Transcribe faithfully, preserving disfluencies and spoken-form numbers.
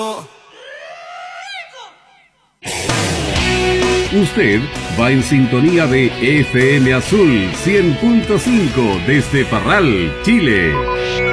Usted va en sintonía de F M Azul cien punto cinco desde Parral, Chile.